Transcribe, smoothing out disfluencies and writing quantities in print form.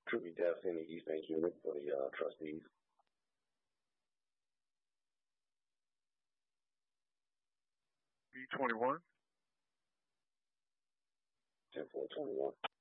Tribute Deaths in the East Bank unit for the trustees. B21. 10-4-21.